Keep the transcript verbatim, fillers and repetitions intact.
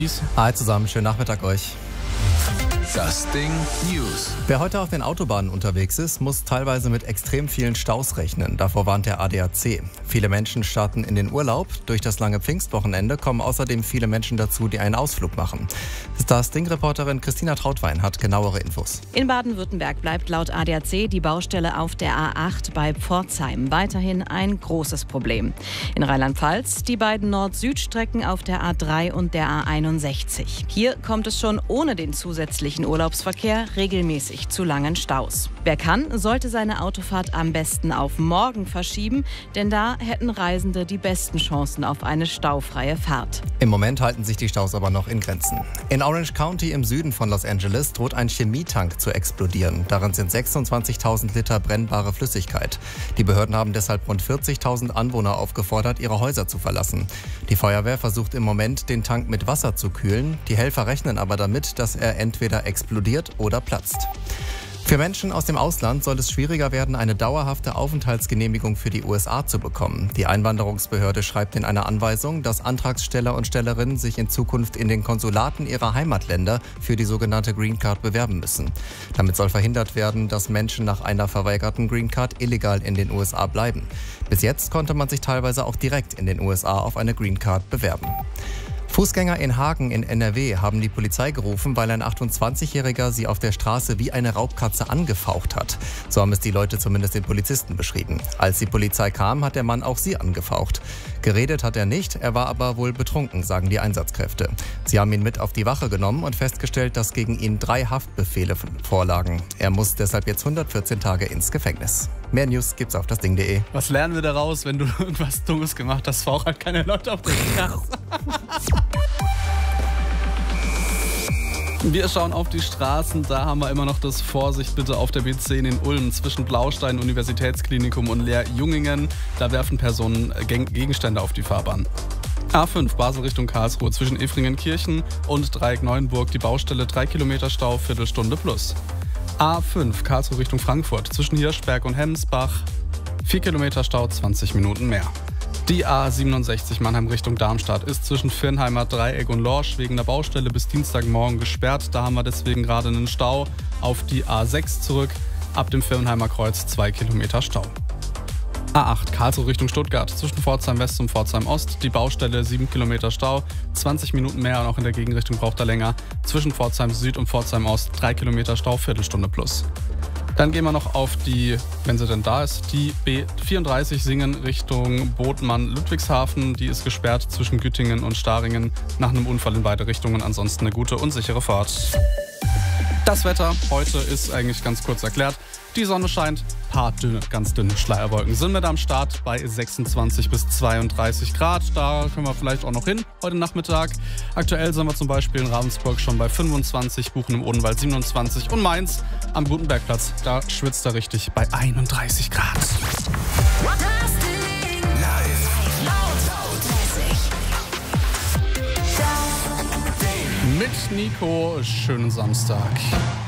Hi zusammen, schönen Nachmittag euch. Das Ding News. Wer heute auf den Autobahnen unterwegs ist, muss teilweise mit extrem vielen Staus rechnen. Davor warnt der A D A C. Viele Menschen starten in den Urlaub. Durch das lange Pfingstwochenende kommen außerdem viele Menschen dazu, die einen Ausflug machen. Das Ding-Reporterin Christina Trautwein hat genauere Infos. In Baden-Württemberg bleibt laut A D A C die Baustelle auf der A acht bei Pforzheim weiterhin ein großes Problem. In Rheinland-Pfalz die beiden Nord-Süd-Strecken auf der A drei und der A einundsechzig. Hier kommt es schon ohne den zusätzlichen Urlaubsverkehr regelmäßig zu langen Staus. Wer kann, sollte seine Autofahrt am besten auf morgen verschieben, denn da hätten Reisende die besten Chancen auf eine staufreie Fahrt. Im Moment halten sich die Staus aber noch in Grenzen. In Orange County im Süden von Los Angeles droht ein Chemietank zu explodieren. Darin sind sechsundzwanzigtausend Liter brennbare Flüssigkeit. Die Behörden haben deshalb rund vierzigtausend Anwohner aufgefordert, ihre Häuser zu verlassen. Die Feuerwehr versucht im Moment, den Tank mit Wasser zu kühlen. Die Helfer rechnen aber damit, dass er entweder explodiert oder platzt. Für Menschen aus dem Ausland soll es schwieriger werden, eine dauerhafte Aufenthaltsgenehmigung für die U S A zu bekommen. Die Einwanderungsbehörde schreibt in einer Anweisung, dass Antragsteller und Stellerinnen sich in Zukunft in den Konsulaten ihrer Heimatländer für die sogenannte Green Card bewerben müssen. Damit soll verhindert werden, dass Menschen nach einer verweigerten Green Card illegal in den U S A bleiben. Bis jetzt konnte man sich teilweise auch direkt in den U S A auf eine Green Card bewerben. Fußgänger in Hagen in N R W haben die Polizei gerufen, weil ein achtundzwanzigjähriger sie auf der Straße wie eine Raubkatze angefaucht hat. So haben es die Leute zumindest den Polizisten beschrieben. Als die Polizei kam, hat der Mann auch sie angefaucht. Geredet hat er nicht, er war aber wohl betrunken, sagen die Einsatzkräfte. Sie haben ihn mit auf die Wache genommen und festgestellt, dass gegen ihn drei Haftbefehle vorlagen. Er muss deshalb jetzt hundertvierzehn Tage ins Gefängnis. Mehr News gibt's auf das Ding punkt de. Was lernen wir daraus, wenn du irgendwas Dummes gemacht hast? Fauch halt keine Leute auf der Straße. Wir schauen auf die Straßen, da haben wir immer noch das Vorsicht bitte auf der B zehn in Ulm zwischen Blaustein, Universitätsklinikum und Leer-Jungingen. Da werfen Personen Gegenstände auf die Fahrbahn. A fünf Basel Richtung Karlsruhe zwischen Efringenkirchen und Dreieck Neuenburg, die Baustelle drei Kilometer Stau, Viertelstunde plus. A fünf Karlsruhe Richtung Frankfurt zwischen Hirschberg und Hemmsbach, vier Kilometer Stau, zwanzig Minuten mehr. Die A siebenundsechzig Mannheim Richtung Darmstadt ist zwischen Firnheimer Dreieck und Lorsch wegen der Baustelle bis Dienstagmorgen gesperrt. Da haben wir deswegen gerade einen Stau. Auf die A sechs zurück, ab dem Firnheimer Kreuz zwei Kilometer Stau. A acht Karlsruhe Richtung Stuttgart zwischen Pforzheim West und Pforzheim Ost. Die Baustelle sieben Kilometer Stau, zwanzig Minuten mehr und auch in der Gegenrichtung braucht er länger. Zwischen Pforzheim Süd und Pforzheim Ost drei Kilometer Stau, Viertelstunde plus. Dann gehen wir noch auf die, wenn sie denn da ist, die B vierunddreißig Singen Richtung Bodmann-Ludwigshafen. Die ist gesperrt zwischen Güttingen und Staringen nach einem Unfall in beide Richtungen. Ansonsten eine gute und sichere Fahrt. Das Wetter heute ist eigentlich ganz kurz erklärt. Die Sonne scheint, paar dünne, ganz dünne Schleierwolken sind mit am Start bei sechsundzwanzig bis zweiunddreißig Grad. Da können wir vielleicht auch noch hin heute Nachmittag. Aktuell sind wir zum Beispiel in Ravensburg schon bei fünfundzwanzig, Buchen im Odenwald siebenundzwanzig und Mainz am Gutenbergplatz, da schwitzt er richtig bei einunddreißig Grad. Mit Nico, schönen Samstag.